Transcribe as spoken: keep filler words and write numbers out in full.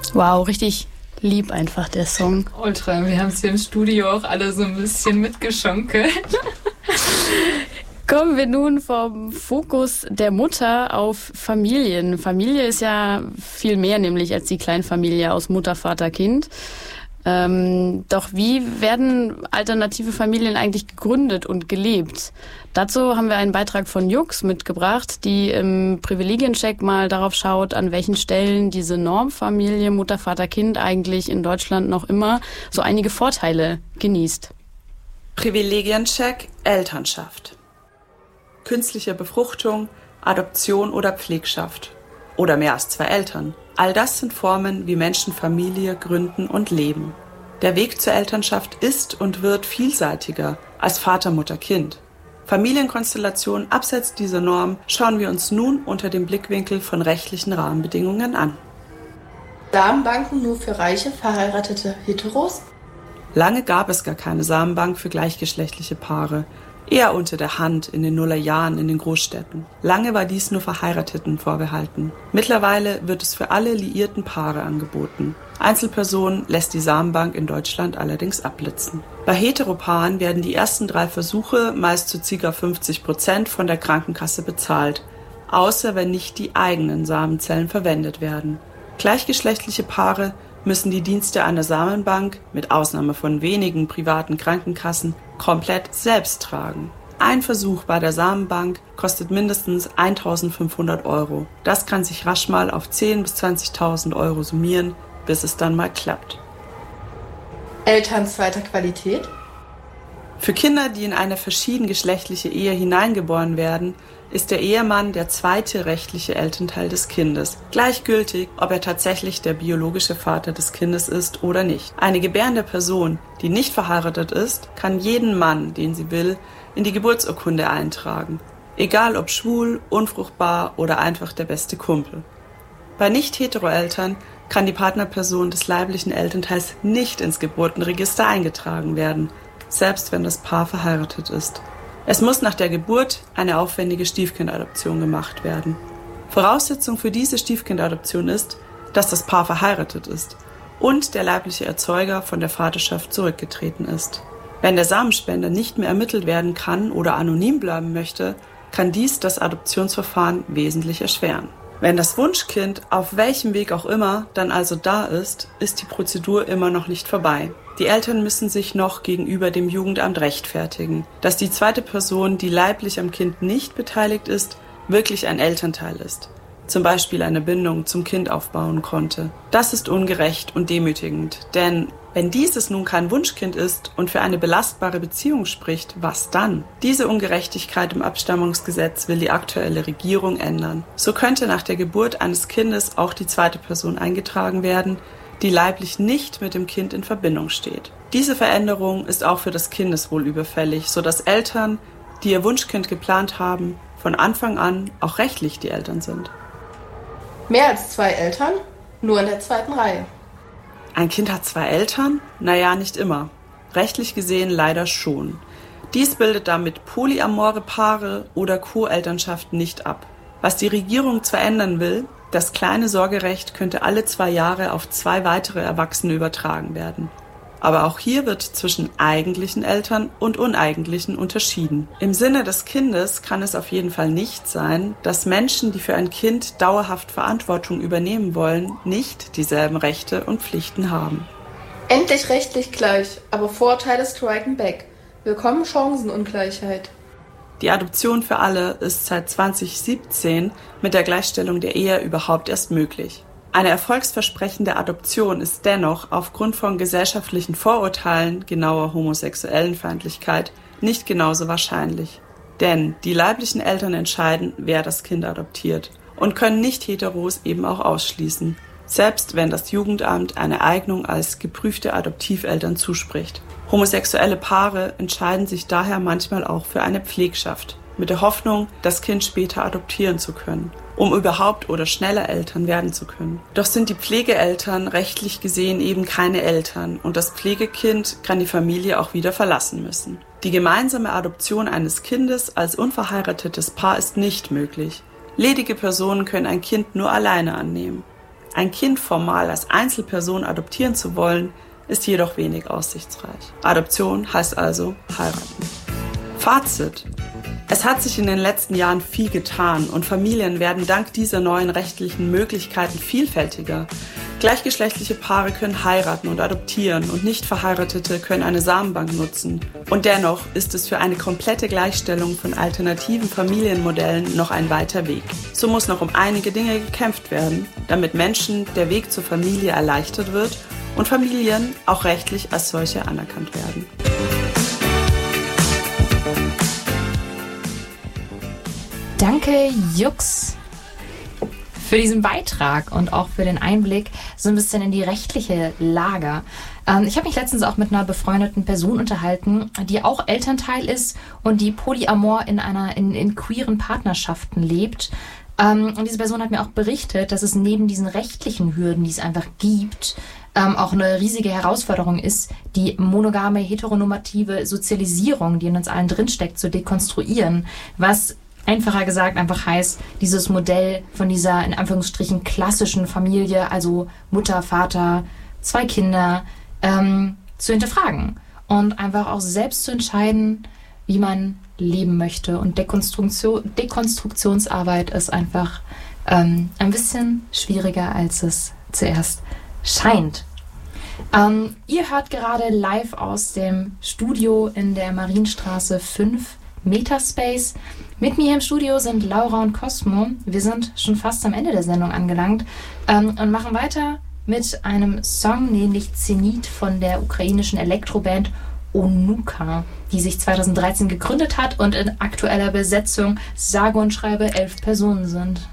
Wow, richtig lieb einfach der Song. Ultra, wir haben es hier im Studio auch alle so ein bisschen mitgeschonkelt. Kommen wir nun vom Fokus der Mutter auf Familien. Familie ist ja viel mehr nämlich als die Kleinfamilie aus Mutter, Vater, Kind. Ähm, doch wie werden alternative Familien eigentlich gegründet und gelebt? Dazu haben wir einen Beitrag von Jux mitgebracht, die im Privilegiencheck mal darauf schaut, an welchen Stellen diese Normfamilie Mutter, Vater, Kind eigentlich in Deutschland noch immer so einige Vorteile genießt. Privilegiencheck Elternschaft. Künstliche Befruchtung, Adoption oder Pflegschaft. Oder mehr als zwei Eltern. All das sind Formen, wie Menschen Familie gründen und leben. Der Weg zur Elternschaft ist und wird vielseitiger als Vater, Mutter, Kind. Familienkonstellationen abseits dieser Norm schauen wir uns nun unter dem Blickwinkel von rechtlichen Rahmenbedingungen an. Samenbanken nur für reiche, verheiratete Heteros? Lange gab es gar keine Samenbank für gleichgeschlechtliche Paare. Eher unter der Hand in den Nullerjahren in den Großstädten. Lange war dies nur Verheirateten vorbehalten. Mittlerweile wird es für alle liierten Paare angeboten. Einzelpersonen lässt die Samenbank in Deutschland allerdings abblitzen. Bei Heteropaaren werden die ersten drei Versuche meist zu ca. fünfzig Prozent von der Krankenkasse bezahlt, außer wenn nicht die eigenen Samenzellen verwendet werden. Gleichgeschlechtliche Paare müssen die Dienste einer Samenbank, mit Ausnahme von wenigen privaten Krankenkassen, komplett selbst tragen. Ein Versuch bei der Samenbank kostet mindestens eintausendfünfhundert Euro. Das kann sich rasch mal auf zehntausend bis zwanzigtausend Euro summieren, bis es dann mal klappt. Eltern zweiter Qualität? Für Kinder, die in eine verschiedengeschlechtliche Ehe hineingeboren werden, ist der Ehemann der zweite rechtliche Elternteil des Kindes, gleichgültig, ob er tatsächlich der biologische Vater des Kindes ist oder nicht. Eine gebärende Person, die nicht verheiratet ist, kann jeden Mann, den sie will, in die Geburtsurkunde eintragen, egal ob schwul, unfruchtbar oder einfach der beste Kumpel. Bei Nicht-Hetero-Eltern kann die Partnerperson des leiblichen Elternteils nicht ins Geburtenregister eingetragen werden, selbst wenn das Paar verheiratet ist. Es muss nach der Geburt eine aufwendige Stiefkindadoption gemacht werden. Voraussetzung für diese Stiefkindadoption ist, dass das Paar verheiratet ist und der leibliche Erzeuger von der Vaterschaft zurückgetreten ist. Wenn der Samenspender nicht mehr ermittelt werden kann oder anonym bleiben möchte, kann dies das Adoptionsverfahren wesentlich erschweren. Wenn das Wunschkind auf welchem Weg auch immer dann also da ist, ist die Prozedur immer noch nicht vorbei. Die Eltern müssen sich noch gegenüber dem Jugendamt rechtfertigen, dass die zweite Person, die leiblich am Kind nicht beteiligt ist, wirklich ein Elternteil ist. Zum Beispiel eine Bindung zum Kind aufbauen konnte. Das ist ungerecht und demütigend, denn wenn dieses nun kein Wunschkind ist und für eine belastbare Beziehung spricht, was dann? Diese Ungerechtigkeit im Abstammungsgesetz will die aktuelle Regierung ändern. So könnte nach der Geburt eines Kindes auch die zweite Person eingetragen werden, die leiblich nicht mit dem Kind in Verbindung steht. Diese Veränderung ist auch für das Kindeswohl überfällig, sodass Eltern, die ihr Wunschkind geplant haben, von Anfang an auch rechtlich die Eltern sind. Mehr als zwei Eltern? Nur in der zweiten Reihe. Ein Kind hat zwei Eltern? Naja, nicht immer. Rechtlich gesehen leider schon. Dies bildet damit polyamore Paare oder Co-Elternschaft nicht ab. Was die Regierung zwar ändern will, das kleine Sorgerecht könnte alle zwei Jahre auf zwei weitere Erwachsene übertragen werden. Aber auch hier wird zwischen eigentlichen Eltern und uneigentlichen unterschieden. Im Sinne des Kindes kann es auf jeden Fall nicht sein, dass Menschen, die für ein Kind dauerhaft Verantwortung übernehmen wollen, nicht dieselben Rechte und Pflichten haben. Endlich rechtlich gleich, aber Vorteile striken back. Willkommen Chancenungleichheit. Die Adoption für alle ist seit zwanzig siebzehn mit der Gleichstellung der Ehe überhaupt erst möglich. Eine erfolgsversprechende Adoption ist dennoch aufgrund von gesellschaftlichen Vorurteilen, genauer Homosexuellenfeindlichkeit, nicht genauso wahrscheinlich. Denn die leiblichen Eltern entscheiden, wer das Kind adoptiert und können Nicht-Heteros eben auch ausschließen, selbst wenn das Jugendamt eine Eignung als geprüfte Adoptiveltern zuspricht. Homosexuelle Paare entscheiden sich daher manchmal auch für eine Pflegschaft, mit der Hoffnung, das Kind später adoptieren zu können, um überhaupt oder schneller Eltern werden zu können. Doch sind die Pflegeeltern rechtlich gesehen eben keine Eltern und das Pflegekind kann die Familie auch wieder verlassen müssen. Die gemeinsame Adoption eines Kindes als unverheiratetes Paar ist nicht möglich. Ledige Personen können ein Kind nur alleine annehmen. Ein Kind formal als Einzelperson adoptieren zu wollen, ist jedoch wenig aussichtsreich. Adoption heißt also heiraten. Fazit: Es hat sich in den letzten Jahren viel getan und Familien werden dank dieser neuen rechtlichen Möglichkeiten vielfältiger. Gleichgeschlechtliche Paare können heiraten und adoptieren und nicht Verheiratete können eine Samenbank nutzen. Und dennoch ist es für eine komplette Gleichstellung von alternativen Familienmodellen noch ein weiter Weg. So muss noch um einige Dinge gekämpft werden, damit Menschen der Weg zur Familie erleichtert wird und Familien auch rechtlich als solche anerkannt werden. Danke, Jux, für diesen Beitrag und auch für den Einblick so ein bisschen in die rechtliche Lage. Ähm, ich habe mich letztens auch mit einer befreundeten Person unterhalten, die auch Elternteil ist und die polyamor in einer in, in queeren Partnerschaften lebt. Ähm, und diese Person hat mir auch berichtet, dass es neben diesen rechtlichen Hürden, die es einfach gibt, ähm, auch eine riesige Herausforderung ist, die monogame, heteronormative Sozialisierung, die in uns allen drinsteckt, zu dekonstruieren, was einfacher gesagt einfach heißt, dieses Modell von dieser in Anführungsstrichen klassischen Familie, also Mutter, Vater, zwei Kinder, ähm, zu hinterfragen und einfach auch selbst zu entscheiden, wie man leben möchte. Und Dekonstruktion, Dekonstruktionsarbeit ist einfach ähm, ein bisschen schwieriger, als es zuerst scheint. Ähm, ihr hört gerade live aus dem Studio in der Marienstraße fünf Metaspace. Mit mir im Studio sind Laura und Cosmo. Wir sind schon fast am Ende der Sendung angelangt ähm, und machen weiter mit einem Song, nämlich Zenit von der ukrainischen Elektroband Onuka, die sich zweitausenddreizehn gegründet hat und in aktueller Besetzung sage und schreibe elf Personen sind.